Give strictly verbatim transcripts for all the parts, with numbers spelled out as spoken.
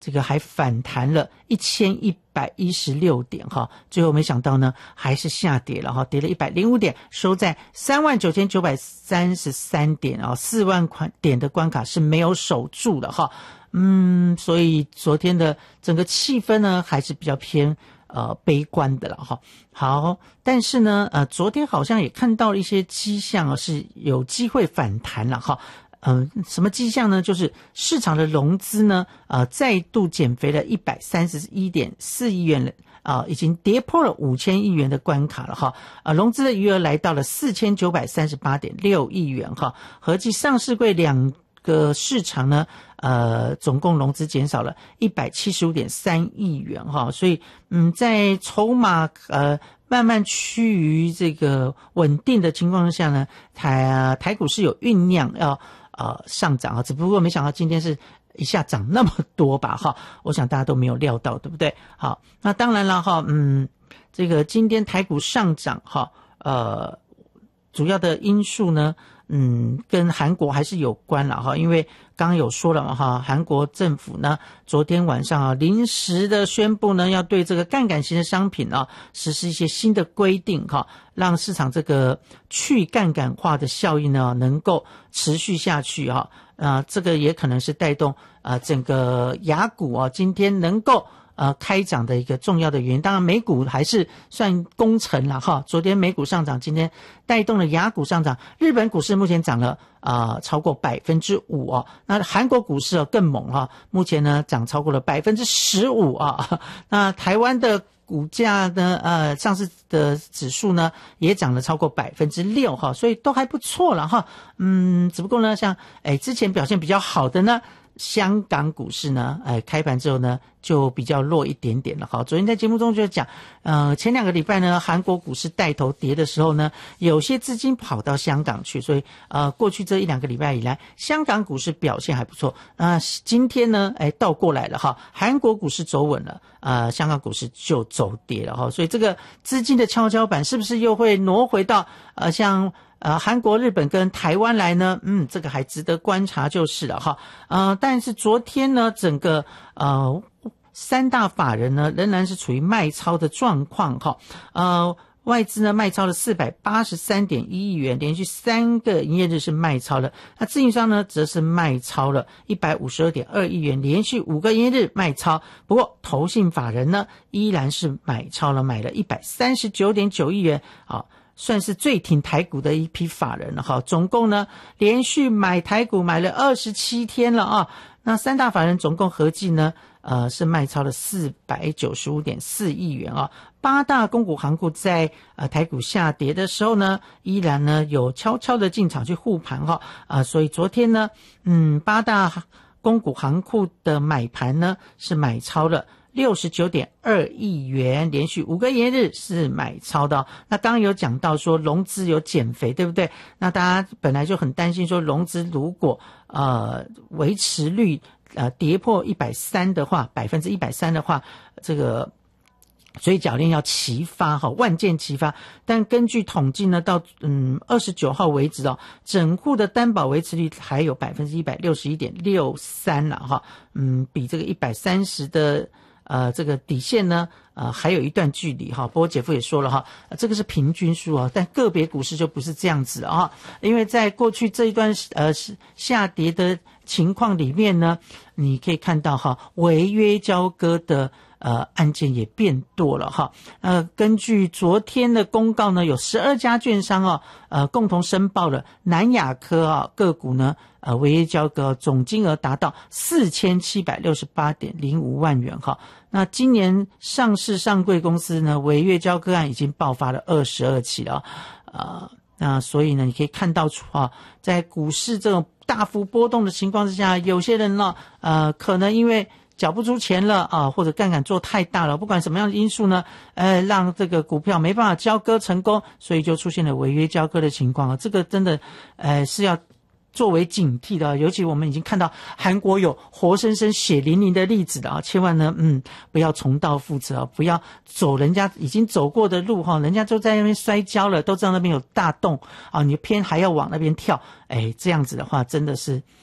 这个还反弹了一千一百一十六点哈，最后没想到呢还是下跌了哈，跌了一百零五点，收在三万九千九百三十三点啊，四万点的关卡是没有守住的哈。嗯，所以昨天的整个气氛呢还是比较偏呃悲观的了哈。好，但是呢呃昨天好像也看到了一些迹象啊，是有机会反弹了哈。嗯、呃，什么迹象呢？就是市场的融资呢，呃，再度减肥了一百三十一点四亿元了，啊、呃，已经跌破了五千亿元的关卡了哈。呃，融资的余额来到了四千九百三十八点六亿元哈，合计上市柜两个市场呢，呃，总共融资减少了一百七十五点三亿元哈，所以嗯，在筹码呃。慢慢趋于这个稳定的情况下呢，台啊台股是有酝酿要呃上涨啊，只不过没想到今天是一下涨那么多吧哈，我想大家都没有料到，对不对？好，那当然了哈，嗯，这个今天台股上涨哈，呃，主要的因素呢，嗯，跟韩国还是有关了哈，因为刚刚有说了嘛哈，韩国政府呢昨天晚上啊临时的宣布呢，要对这个杠杆型的商品啊实施一些新的规定哈，让市场这个去杠杆化的效应呢能够持续下去哈，啊，这个也可能是带动啊整个亚股啊今天能够呃，开涨的一个重要的原因，当然美股还是算功臣了哈。昨天美股上涨，今天带动了亚股上涨。日本股市目前涨了啊、呃、超过百分之五哦。那韩国股市哦更猛哈，目前呢涨超过了百分之十五啊。那台湾的股价呢，呃，上市的指数呢也涨了超过百分之六哈，所以都还不错了哈。嗯，只不过呢，像哎之前表现比较好的呢。香港股市呢，哎，开盘之后呢，就比较弱一点点了。好，昨天在节目中就讲，呃，前两个礼拜呢，韩国股市带头跌的时候呢，有些资金跑到香港去，所以呃，过去这一两个礼拜以来，香港股市表现还不错。那、呃、今天呢，哎，倒过来了哈，韩国股市走稳了，呃，香港股市就走跌了哈，所以这个资金的跷跷板是不是又会挪回到呃像？呃，韩国、日本跟台湾来呢，嗯，这个还值得观察就是了哈。呃，但是昨天呢，整个呃三大法人呢仍然是处于卖超的状况哈。呃，外资呢卖超了四百八十三点一亿元，连续三个营业日是卖超了。那自营商呢则是卖超了一百五十二点二亿元，连续五个营业日卖超。不过投信法人呢依然是买超了，买了一百三十九点九亿元啊。算是最挺台股的一批法人了哈，总共呢连续买台股买了二十七天了啊。那三大法人总共合计呢，呃是卖超了四百九十五点四亿元啊。八大公股行库在呃台股下跌的时候呢，依然呢有悄悄的进场去护盘哈啊、呃，所以昨天呢，嗯，八大公股行库的买盘呢是买超了。六十九点二亿元，连续五个营业日是买超的。那刚刚有讲到说融资有减肥，对不对？那大家本来就很担心说融资如果呃维持率呃跌破一百三十的话，百分之一百三的话，这个所以铰链要齐发哈，万箭齐发。但根据统计呢，到嗯二十九号为止哦，整户的担保维持率还有百分之一百六十一点六三了哈，嗯，比这个一百三十的。呃，这个底线呢，呃，还有一段距离哈。不过姐夫也说了哈，这个是平均数啊，但个别股市就不是这样子啊。因为在过去这一段呃下跌的情况里面呢，你可以看到哈，违约交割的呃案件也变多了哈。呃，根据昨天的公告呢，有十二家券商啊，呃，共同申报了南亚科啊个股呢。呃，违约交割总金额达到四千七百六十八点零五万元哈。那今年上市上柜公司呢，违约交割案已经爆发了二十二起了，呃，那所以呢，你可以看到出啊，在股市这种大幅波动的情况之下，有些人呢，呃，可能因为缴不出钱了啊，或者杠杆做太大了，不管什么样的因素呢，呃，让这个股票没办法交割成功，所以就出现了违约交割的情况啊。这个真的，呃，是要。作为警惕的，尤其我们已经看到韩国有活生生血淋淋的例子的啊，千万呢，嗯，不要重蹈覆辙啊，不要走人家已经走过的路哈，人家就在那边摔跤了，都知道那边有大洞啊，你偏还要往那边跳，哎，这样子的话真的是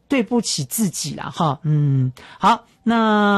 对不起自己啦哈。嗯，好，那